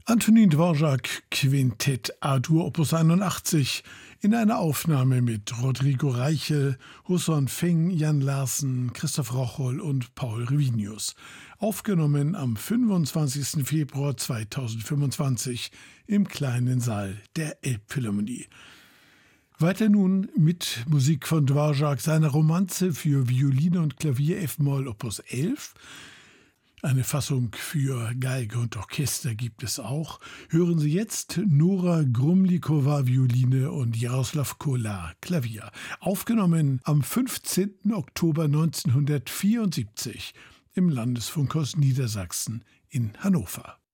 Antonin Dvorak Quintett A-Dur Opus 81 in einer Aufnahme mit Rodrigo Reiche, Husson Feng, Jan Larsen, Christoph Rocholl und Paul Revinius. Aufgenommen am 25. Februar 2025 im kleinen Saal der Elbphilharmonie. Weiter nun mit Musik von Dvorak, seiner Romanze für Violine und Klavier F-Moll Opus 11. Eine Fassung für Geige und Orchester gibt es auch. Hören Sie jetzt Nora Grumlíková Violine und Jaroslav Kolar Klavier. Aufgenommen am 15. Oktober 1974 im Landesfunkhaus Niedersachsen in Hannover.